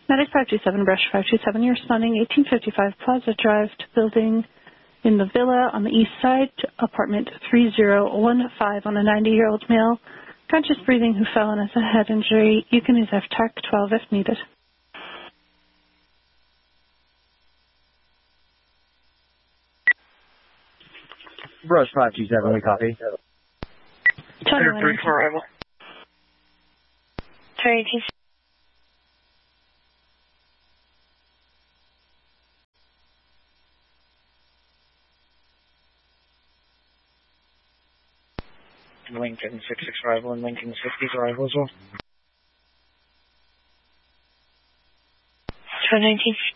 Medic 527, Brush 527, you're responding 1855 Plaza Drive to building in the villa on the east side to apartment 3015 on a 90-year-old male, conscious breathing who fell and has a head injury. You can use FTAC 12 if needed. Brush 527, we copy. Center 3 for arrival. Sorry, Lincoln 66 arrival and Lincoln 60's arrival as well. 19.